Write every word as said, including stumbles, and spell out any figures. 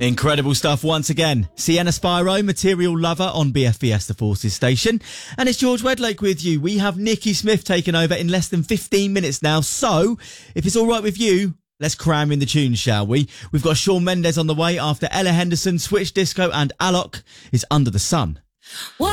Incredible stuff once again. Sienna Spyro, Material Lover on B F B S The Forces station. And it's George Wedlake with you. We have Nikki Smith taking over in less than fifteen minutes now. So, if it's all right with you, let's cram in the tunes, shall we? We've got Shawn Mendes on the way after Ella Henderson, Switch Disco and Alok is Under the Sun. What?